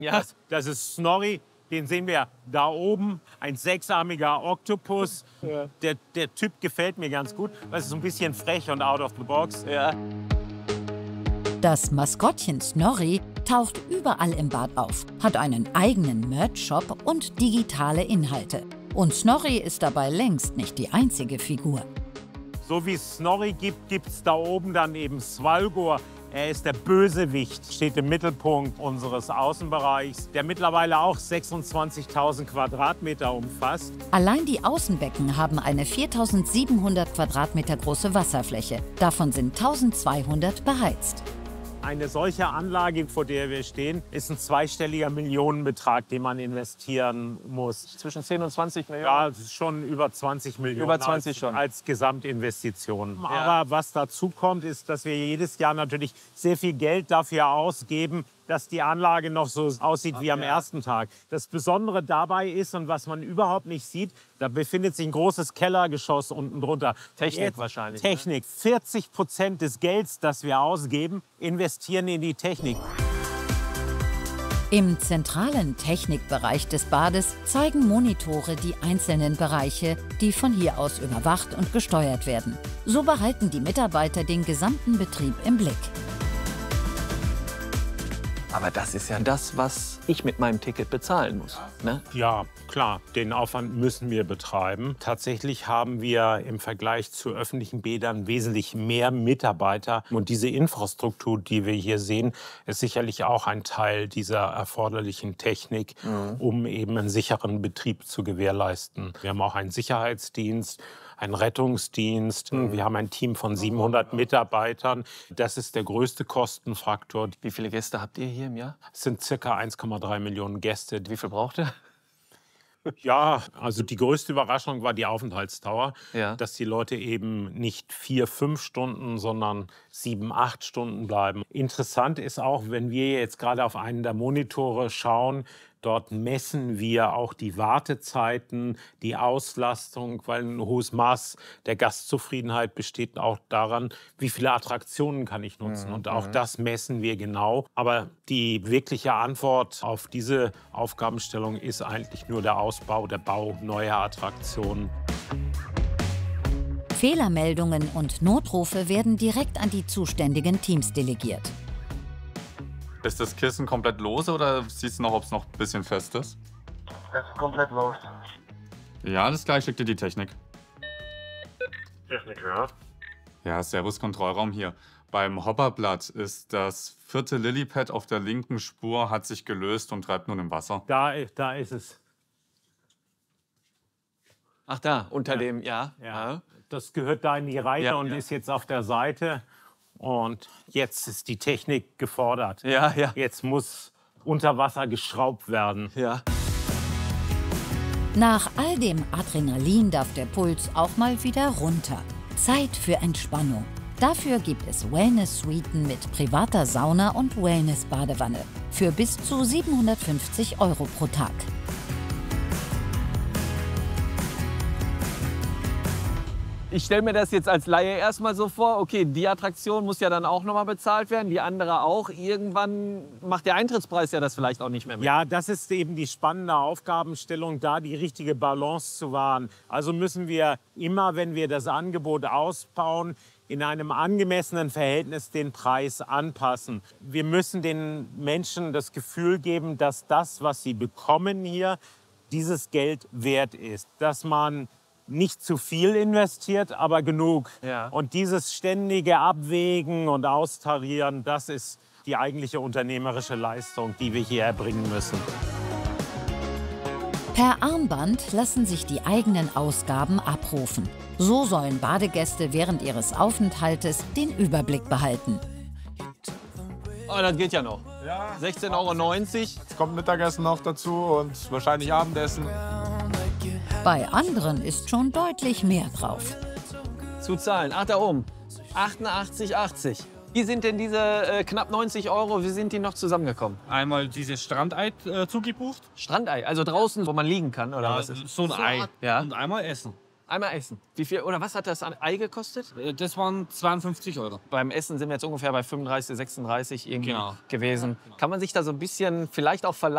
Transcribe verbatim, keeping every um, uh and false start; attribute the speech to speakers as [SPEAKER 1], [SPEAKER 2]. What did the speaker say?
[SPEAKER 1] Ja.
[SPEAKER 2] Das, das ist Snorri. Den sehen wir da oben, ein sechsarmiger Oktopus.
[SPEAKER 1] Ja.
[SPEAKER 2] Der, der Typ gefällt mir ganz gut. Das ist ein bisschen frech und out of the box.
[SPEAKER 1] Ja.
[SPEAKER 3] Das Maskottchen Snorri taucht überall im Bad auf, hat einen eigenen Merch-Shop und digitale Inhalte. Und Snorri ist dabei längst nicht die einzige Figur.
[SPEAKER 2] So wie es Snorri gibt, gibt es da oben dann eben Svalgor. Er ist der Bösewicht, steht im Mittelpunkt unseres Außenbereichs, der mittlerweile auch sechsundzwanzigtausend Quadratmeter umfasst.
[SPEAKER 3] Allein die Außenbecken haben eine viertausendsiebenhundert Quadratmeter große Wasserfläche. Davon sind eintausendzweihundert beheizt.
[SPEAKER 2] Eine solche Anlage, vor der wir stehen, ist ein zweistelliger Millionenbetrag, den man investieren muss.
[SPEAKER 1] Zwischen zehn und zwanzig Millionen?
[SPEAKER 2] Ja, das ist schon über zwanzig Millionen
[SPEAKER 1] Über zwanzig
[SPEAKER 2] als,
[SPEAKER 1] schon.
[SPEAKER 2] als Gesamtinvestition.
[SPEAKER 1] Ja.
[SPEAKER 2] Aber was dazu kommt, ist, dass wir jedes Jahr natürlich sehr viel Geld dafür ausgeben, dass die Anlage noch so aussieht wie am ersten Tag. Das Besondere dabei ist, und was man überhaupt nicht sieht, da befindet sich ein großes Kellergeschoss unten drunter.
[SPEAKER 1] Technik
[SPEAKER 2] Jetzt,
[SPEAKER 1] wahrscheinlich.
[SPEAKER 2] Technik. vierzig Prozent des Gelds, das wir ausgeben, investieren in die Technik.
[SPEAKER 3] Im zentralen Technikbereich des Bades zeigen Monitore die einzelnen Bereiche, die von hier aus überwacht und gesteuert werden. So behalten die Mitarbeiter den gesamten Betrieb im Blick.
[SPEAKER 1] Aber das ist ja das, was ich mit meinem Ticket bezahlen muss. Ne?
[SPEAKER 2] Ja, klar, den Aufwand müssen wir betreiben. Tatsächlich haben wir im Vergleich zu öffentlichen Bädern wesentlich mehr Mitarbeiter. Und diese Infrastruktur, die wir hier sehen, ist sicherlich auch ein Teil dieser erforderlichen Technik, mhm. um eben einen sicheren Betrieb zu gewährleisten. Wir haben auch einen Sicherheitsdienst, einen Rettungsdienst. Mhm. Wir haben ein Team von siebenhundert Mitarbeitern. Das ist der größte Kostenfaktor.
[SPEAKER 1] Wie viele Gäste habt ihr hier im Jahr?
[SPEAKER 2] Es sind circa eins Komma drei Millionen Gäste.
[SPEAKER 1] Wie viel braucht ihr?
[SPEAKER 2] Ja, also die größte Überraschung war die Aufenthaltsdauer,
[SPEAKER 1] ja.
[SPEAKER 2] dass die Leute eben nicht vier, fünf Stunden, sondern sieben, acht Stunden bleiben. Interessant ist auch, wenn wir jetzt gerade auf einen der Monitore schauen, dort messen wir auch die Wartezeiten, die Auslastung, weil ein hohes Maß der Gastzufriedenheit besteht auch daran, wie viele Attraktionen kann ich nutzen.
[SPEAKER 1] Mhm.
[SPEAKER 2] Und auch das messen wir genau. Aber die wirkliche Antwort auf diese Aufgabenstellung ist eigentlich nur der Ausbau, der Bau neuer Attraktionen.
[SPEAKER 3] Fehlermeldungen und Notrufe werden direkt an die zuständigen Teams delegiert.
[SPEAKER 4] Ist das Kissen komplett lose oder siehst du noch, ob es noch ein bisschen fest ist?
[SPEAKER 5] Das ist komplett los.
[SPEAKER 4] Ja, alles klar, ich schick dir die Technik.
[SPEAKER 5] Technik, ja.
[SPEAKER 4] Ja, servus, Kontrollraum hier. Beim Hopperblatt ist das vierte Lilypad auf der linken Spur, hat sich gelöst und treibt nun im Wasser.
[SPEAKER 2] Da, da ist es.
[SPEAKER 1] Ach da, unter
[SPEAKER 2] Ja.
[SPEAKER 1] dem, ja.
[SPEAKER 2] Ja. Das gehört da in die Reiter
[SPEAKER 1] Ja,
[SPEAKER 2] und
[SPEAKER 1] ja.
[SPEAKER 2] ist jetzt auf der Seite. Und jetzt ist die Technik gefordert.
[SPEAKER 1] Ja, ja.
[SPEAKER 2] Jetzt muss unter Wasser geschraubt werden.
[SPEAKER 1] Ja.
[SPEAKER 3] Nach all dem Adrenalin darf der Puls auch mal wieder runter. Zeit für Entspannung. Dafür gibt es Wellness-Suiten mit privater Sauna und Wellness-Badewanne für bis zu siebenhundertfünfzig Euro pro Tag.
[SPEAKER 1] Ich stelle mir das jetzt als Laie erstmal so vor, okay, die Attraktion muss ja dann auch nochmal bezahlt werden, die andere auch. Irgendwann macht der Eintrittspreis ja das vielleicht auch nicht mehr mit.
[SPEAKER 2] Ja, das ist eben die spannende Aufgabenstellung, da die richtige Balance zu wahren. Also müssen wir immer, wenn wir das Angebot ausbauen, in einem angemessenen Verhältnis den Preis anpassen. Wir müssen den Menschen das Gefühl geben, dass das, was sie bekommen hier, dieses Geld wert ist. Dass man nicht zu viel investiert, aber genug.
[SPEAKER 1] Ja.
[SPEAKER 2] Und dieses ständige Abwägen und Austarieren, das ist die eigentliche unternehmerische Leistung, die wir hier erbringen müssen.
[SPEAKER 3] Per Armband lassen sich die eigenen Ausgaben abrufen. So sollen Badegäste während ihres Aufenthaltes den Überblick behalten.
[SPEAKER 1] Oh, das geht ja noch.
[SPEAKER 6] Ja.
[SPEAKER 1] sechzehn Euro neunzig.
[SPEAKER 6] Jetzt kommt Mittagessen noch dazu und wahrscheinlich Abendessen.
[SPEAKER 3] Bei anderen ist schon deutlich mehr drauf.
[SPEAKER 1] Zu zahlen. Ach, da oben. achtundachtzig achtzig. Wie sind denn diese äh, knapp neunzig Euro, wie sind die noch zusammengekommen?
[SPEAKER 7] Einmal dieses Strandei äh, zugebucht.
[SPEAKER 1] Strandei, also draußen, wo man liegen kann, oder was ist?
[SPEAKER 7] So ein Ei.
[SPEAKER 1] Ja.
[SPEAKER 7] Und einmal Essen.
[SPEAKER 1] Einmal essen. Wie viel, oder was hat das an Ei gekostet?
[SPEAKER 7] Äh, Das waren zweiundfünfzig Euro.
[SPEAKER 1] Beim Essen sind wir jetzt ungefähr bei fünfunddreißig, sechsunddreißig irgendwie
[SPEAKER 7] Genau.
[SPEAKER 1] gewesen. Kann man sich da so ein bisschen vielleicht auch verlassen?